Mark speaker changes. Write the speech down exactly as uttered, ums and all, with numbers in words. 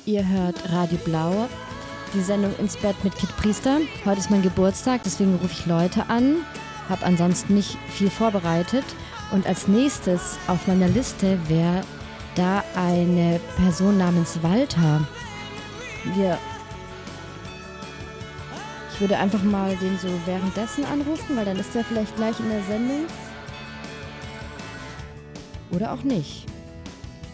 Speaker 1: Ihr hört Radio Blau, die Sendung ins Bett mit Kit Priester. Heute ist mein Geburtstag, deswegen rufe ich Leute an, habe ansonsten nicht viel vorbereitet. Und als nächstes auf meiner Liste wäre da eine Person namens Walter. Wir ich würde einfach mal den so währenddessen anrufen, weil dann ist er vielleicht gleich in der Sendung. Oder auch nicht.